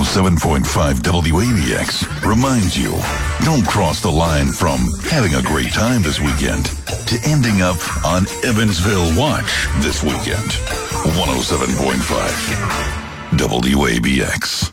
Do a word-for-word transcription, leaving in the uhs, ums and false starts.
oh seven point five W A B X reminds you, don't cross the line from having a great time this weekend to ending up on Evansville Watch this weekend. one oh seven point five W A B X.